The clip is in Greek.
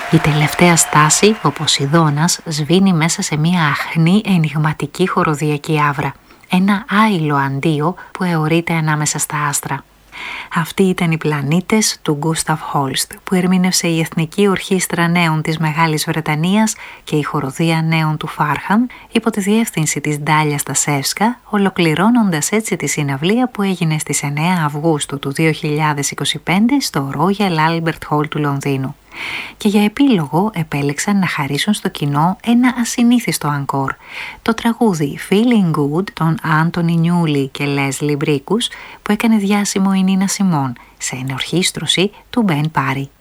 Η τελευταία στάση, ο Ποσειδώνας, σβήνει μέσα σε μια αχνή ενιγματική χοροδιακή άβρα. Ένα άειλο αντίο που αιωρείται ανάμεσα στα άστρα. Αυτοί ήταν οι πλανήτες του Γκούσταβ Χόλστ, που ερμήνευσε η Εθνική Ορχήστρα Νέων της Μεγάλης Βρετανίας και η Χοροδία Νέων του Φάρχαμ, υπό τη διεύθυνση της Ντάλια Στασεύσκα, ολοκληρώνοντας έτσι τη συναυλία που έγινε στις 9 Αυγούστου του 2025 στο Royal Albert Hall του Λονδίνου. Και για επίλογο επέλεξαν να χαρίσουν στο κοινό ένα ασυνήθιστο ανκόρ, το τραγούδι Feeling Good των Άντονι Νιούλι και Leslie Bricus που έκανε διάσημο η Νίνα Σιμών σε ενορχήστρωση του Ben Parry.